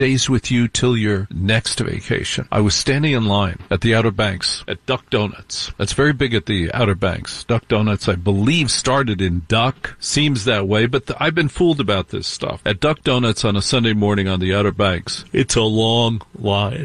stays with you till your next vacation. I was standing in line at the Outer Banks at Duck Donuts. That's very big at the Outer Banks. Duck Donuts, I believe, started in Duck. Seems that way, but I've been fooled about this stuff. At Duck Donuts on a Sunday morning on the Outer Banks, it's a long line.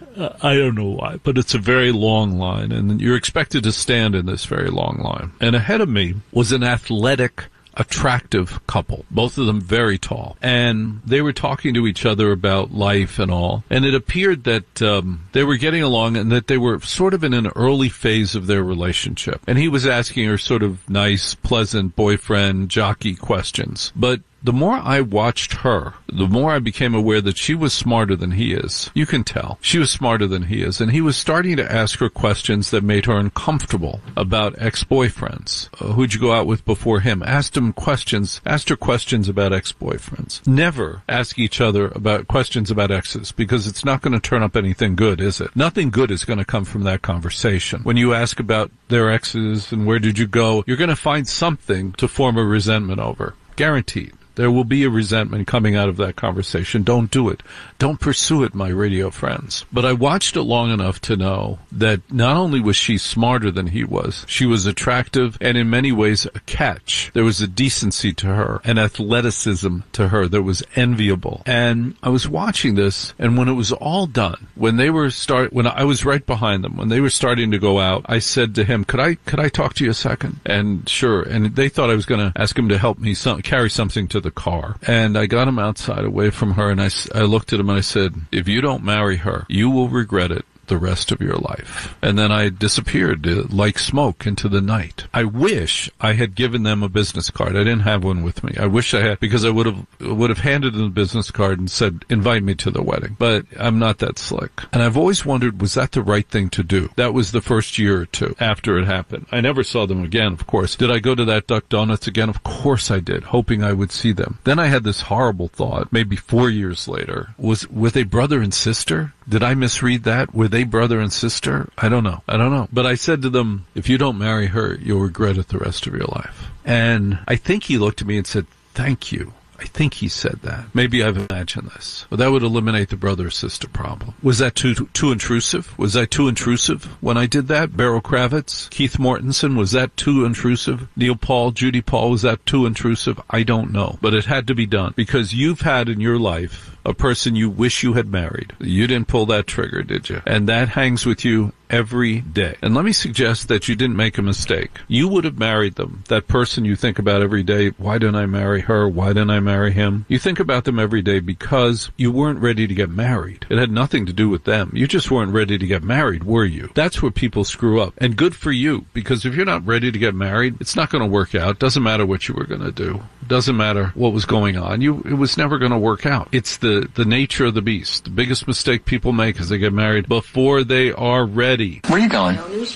I don't know why, but it's a very long line, and you're expected to stand in this very long line. And ahead of me was an athletic, attractive couple, both of them very tall, and they were talking to each other about life and all, and it appeared that they were getting along and that they were sort of in an early phase of their relationship, and he was asking her sort of nice, pleasant boyfriend jockey questions, but the more I watched her, the more I became aware that she was smarter than he is. You can tell. She was smarter than he is. And he was starting to ask her questions that made her uncomfortable about ex-boyfriends. Who'd you go out with before him? Asked her questions about ex-boyfriends. Never ask each other about questions about exes, because it's not going to turn up anything good, is it? Nothing good is going to come from that conversation. When you ask about their exes and where did you go, you're going to find something to form a resentment over. Guaranteed. There will be a resentment coming out of that conversation. Don't do it. Don't pursue it, my radio friends. But I watched it long enough to know that not only was she smarter than he was, she was attractive and in many ways a catch. There was a decency to her, an athleticism to her that was enviable. And I was watching this, and when it was all done, when I was right behind them, when they were starting to go out, I said to him, could I talk to you a second? And sure. And they thought I was going to ask him to help me carry something to the car. And I got him outside away from her, and I looked at him and I said, if you don't marry her, you will regret it the rest of your life. And then I disappeared like smoke into the night. I wish I had given them a business card. I didn't have one with me. I wish I had, because I would have handed them the business card and said, invite me to the wedding. But I'm not that slick. And I've always wondered, was that the right thing to do? That was the first year or two after it happened. I never saw them again, of course. Did I go to that Duck Donuts again? Of course I did, hoping I would see them. Then I had this horrible thought, maybe 4 years later. Were they brother and sister? Did I misread that? Were they brother and sister? I don't know. But I said to them, if you don't marry her, you'll regret it the rest of your life. And I think he looked at me and said, thank you. I think he said that. Maybe I've imagined this. But that would eliminate the brother-sister problem. Was that too intrusive? Was I too intrusive when I did that? Beryl Kravitz, Keith Mortensen, was that too intrusive? Neil Paul, Judy Paul, was that too intrusive? I don't know. But it had to be done. Because you've had in your life a person you wish you had married. You didn't pull that trigger, did you? And that hangs with you every day. And let me suggest that you didn't make a mistake. You would have married them. That person you think about every day, why didn't I marry her? Why didn't I marry him? You think about them every day because you weren't ready to get married. It had nothing to do with them. You just weren't ready to get married, were you? That's where people screw up. And good for you, because if you're not ready to get married, it's not going to work out. Doesn't matter what you were going to do. Doesn't matter what was going on. It was never going to work out. It's the nature of the beast. The biggest mistake people make is they get married before they are ready. Where are you going?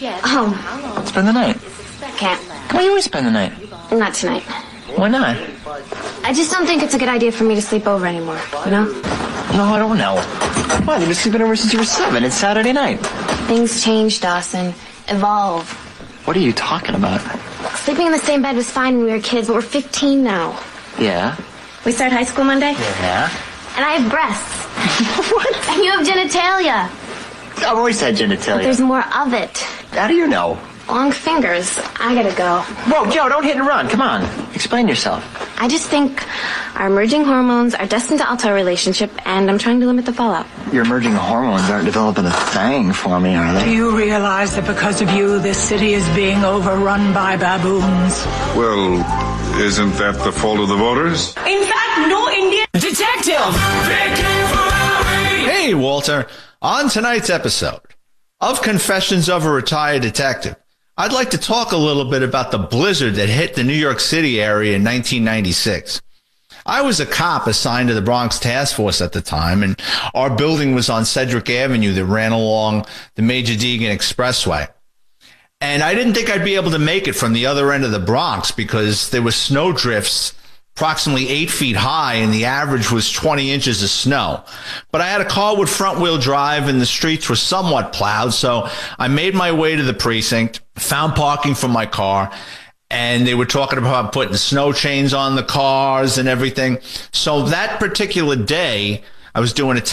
Home. Spend the night. Can't. Why do you always spend the night? Not tonight. Why not? I just don't think it's a good idea for me to sleep over anymore, you know? No, I don't know. Why? You've been sleeping over since you were 7. It's Saturday night. Things change, Dawson. Evolve. What are you talking about? Sleeping in the same bed was fine when we were kids, but we're 15 now. Yeah. We start high school Monday? Yeah. And I have breasts. What? And you have genitalia. I've always had genitalia. But there's more of it. How do you know? Long fingers. I gotta go. Whoa, Joe, don't hit and run. Come on. Explain yourself. I just think our emerging hormones are destined to alter our relationship, and I'm trying to limit the fallout. Your emerging hormones aren't developing a thing for me, are they? Do you realize that because of you, this city is being overrun by baboons? Well, isn't that the fault of the voters? In fact, no Indian Detective! Hey, Walter. On tonight's episode of Confessions of a Retired Detective, I'd like to talk a little bit about the blizzard that hit the New York City area in 1996. I was a cop assigned to the Bronx Task Force at the time, and our building was on Cedric Avenue that ran along the Major Deegan Expressway. And I didn't think I'd be able to make it from the other end of the Bronx because there were snow drifts approximately 8 feet high, and the average was 20 inches of snow. But I had a car with front-wheel drive, and the streets were somewhat plowed, so I made my way to the precinct, found parking for my car, and they were talking about putting snow chains on the cars and everything. So that particular day, I was doing a